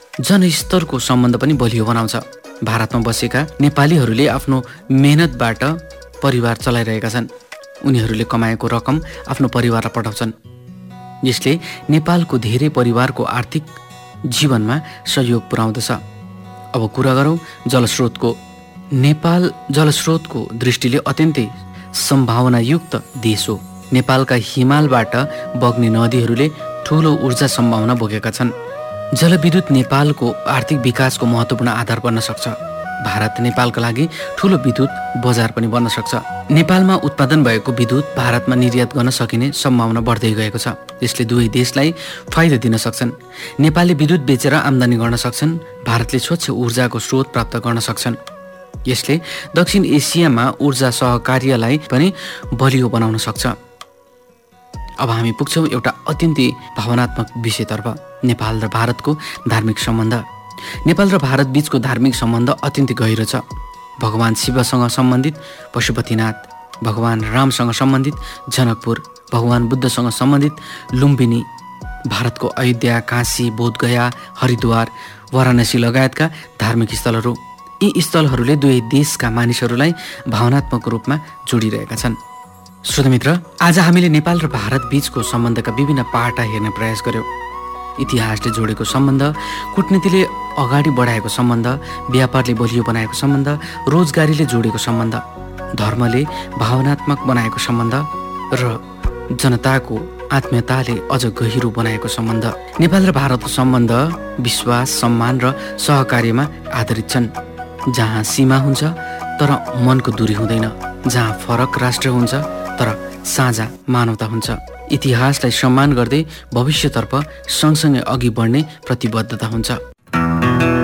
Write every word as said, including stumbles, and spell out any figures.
जनस्तरको सम्बन्ध पनि बलियो बनाउँछ। भारतमा बसेका नेपालीहरूले आफ्नो मेहनतबाट परिवार चलाइरहेका छन्। उनीहरूले कमाएको रकम आफ्नो परिवारलाई पठाउँछन्। यसले नेपालको धेरै परिवारको आर्थिक जीवनमा सहयोग पुर्याउँदछ। अब कुरा गरौँ जलस्रोतको। नेपाल जलस्रोतको दृष्टिले अत्यन्तै सम्भावनायुक्त देश हो। नेपालका हिमालबाट बग्ने नदीहरूले ठुलो ऊर्जा सम्भावना बोकेका छन्। जलविद्युत नेपालको आर्थिक विकासको महत्त्वपूर्ण आधार बन्न सक्छ। भारत नेपालका लागि ठुलो विद्युत बजार पनि बन्न सक्छ। नेपालमा उत्पादन भएको विद्युत भारतमा निर्यात गर्न सकिने सम्भावना बढ्दै गएको छ। यसले दुवै देशलाई फाइदा दिन सक्छन्। नेपालले विद्युत बेचेर आम्दानी गर्न सक्छन्। भारतले स्वच्छ ऊर्जाको स्रोत प्राप्त गर्न सक्छन्। यसले दक्षिण एसियामा ऊर्जा सहकार्यलाई पनि बलियो बनाउन सक्छ। अब हामी पुग्छौँ एउटा अत्यन्तै भावनात्मक विषयतर्फ, नेपाल र भारतको धार्मिक सम्बन्ध। नेपाल र भारत बीचको धार्मिक सम्बन्ध अत्यन्तै गहिरो छ। भगवान शिवसँग सम्बन्धित पशुपतिनाथ, भगवान रामसँग सम्बन्धित जनकपुर, भगवान बुद्धसँग सम्बन्धित लुम्बिनी, भारतको अयोध्या, काशी, बोधगया, हरिद्वार, वाराणसी लगायतका धार्मिक स्थलहरू। यी स्थलहरूले दुवै देशका मानिसहरूलाई भावनात्मक रूपमा जोडिरहेका छन्। श्रोतामित्र, आज हामीले नेपाल र भारत बीचको सम्बन्धका विभिन्न पाटा हेर्ने प्रयास गर्यौँ। इतिहासले जोडेको सम्बन्ध, कूटनीतिले अगाडि बढाएको सम्बन्ध, व्यापारले बलियो बनाएको सम्बन्ध, रोजगारीले जोडेको सम्बन्ध, धर्मले भावनात्मक बनाएको सम्बन्ध र जनताको आत्मीयताले अझ गहिरो बनाएको सम्बन्ध। नेपाल र भारतको सम्बन्ध विश्वास, सम्मान र सहकार्यमा आधारित छन्। जहाँ सीमा हुन्छ तर मनको दूरी हुँदैन, जहाँ फरक राष्ट्र हुन्छ तर साझा मानवता हुन्छ। इतिहासलाई सम्मान गर्दै भविष्यतर्फ सँगसँगै अघि बढ्ने प्रतिबद्धता हुन्छ।